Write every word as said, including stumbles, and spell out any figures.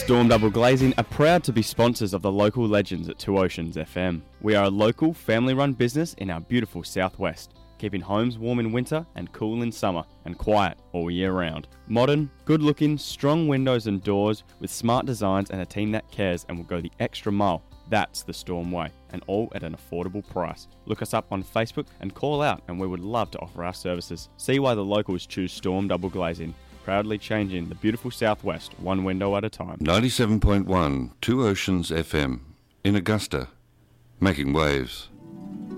Storm Double Glazing are proud to be sponsors of the local legends at Two Oceans F M. We are a local, family-run business in our beautiful southwest, keeping homes warm in winter and cool in summer, and quiet all year round. Modern, good-looking, strong windows and doors with smart designs and a team that cares and will go the extra mile. That's the Storm way, and all at an affordable price. Look us up on Facebook and call out, and we would love to offer our services. See why the locals choose Storm Double Glazing. Proudly changing the beautiful southwest one window at a time. ninety-seven point one, Two Oceans F M, in Augusta, making waves.